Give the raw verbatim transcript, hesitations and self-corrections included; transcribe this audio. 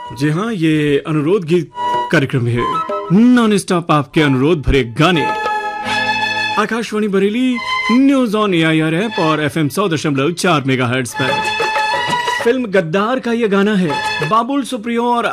जी हाँ, ये अनुरोध गीत कार्यक्रम है। नॉन स्टॉप आपके अनुरोध भरे गाने। Akashvani Bareilly, news on A I R app और एफ एम सौ दशमलव चार मेगा हर्ट्ज पर। फिल्म गद्दार का ये गाना है। बाबुल सुप्रियो और